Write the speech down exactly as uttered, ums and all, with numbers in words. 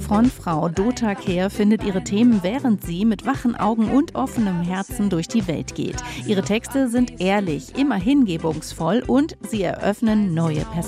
Frontfrau Dota Kehr findet ihre Themen, während sie mit wachen Augen und offenem Herzen durch die Welt geht. Ihre Texte sind ehrlich, immer hingebungsvoll und sie eröffnen neue Perspektiven.